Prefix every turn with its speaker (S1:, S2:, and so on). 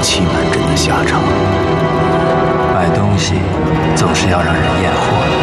S1: 欺瞒朕的下场。买东西总是要让人验货的。